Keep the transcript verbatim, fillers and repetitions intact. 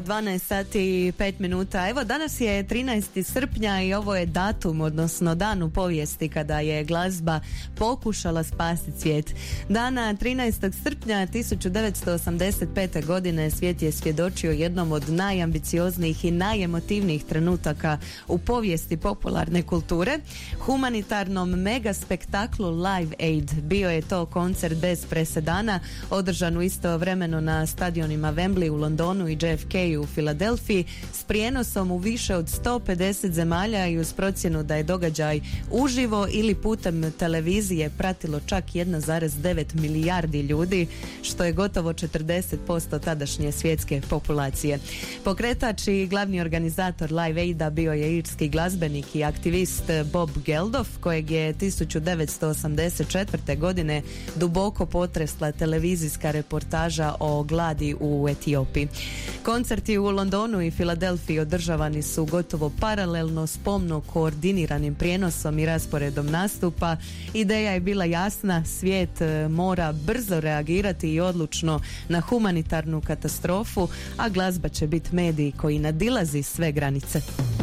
dvanaest sati i pet minuta. Evo, danas je trinaesti srpnja i ovo je datum, odnosno dan u povijesti kada je glazba pokušala spasiti svijet. Dana trinaestog srpnja tisuću devetsto osamdeset pete. godine svijet je svjedočio jednom od najambicioznijih i najemotivnijih trenutaka u povijesti popularne kulture. Humanitarnom mega spektaklu Live Aid. Bio je to koncert bez presedana, održan u istovremeno na stadionima Wembley u Londonu i J F K u Filadelfiji, s prijenosom u više od sto pedeset zemalja i uz procjenu da je događaj uživo ili putem televizije pratilo čak jedan zarez devet milijardi ljudi, što je gotovo četrdeset posto tadašnje svjetske populacije. Pokretač i glavni organizator Live Aida bio je irski glazbenik i aktivist Bob Geldof, kojeg je tisuću devetsto osamdeset četvrte. godine duboko potresla televizijska reportaža o gladi u Etiopiji. Koncerti u Londonu i Filadelfiji održavani su gotovo paralelno s pomno koordiniranim prijenosom i rasporedom nastupa. Ideja je bila jasna, svijet mora brzo reagirati i odlučno na humanitarnu katastrofu, a glazba će biti medij koji nadilazi sve granice.